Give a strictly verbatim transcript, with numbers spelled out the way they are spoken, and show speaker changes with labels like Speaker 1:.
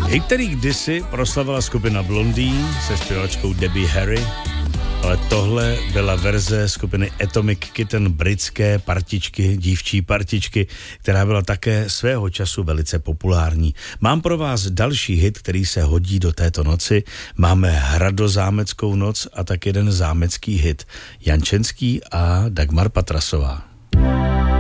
Speaker 1: Hit, který kdysi proslavila skupina Blondie se zpěvačkou Debbie Harry, ale tohle byla verze skupiny Atomic Kitten, britské partičky, dívčí partičky, která byla také svého času velice populární. Mám pro vás další hit, který se hodí do této noci. Máme Hradozámeckou noc a tak jeden zámecký hit. Jančenský a Dagmar Patrasová.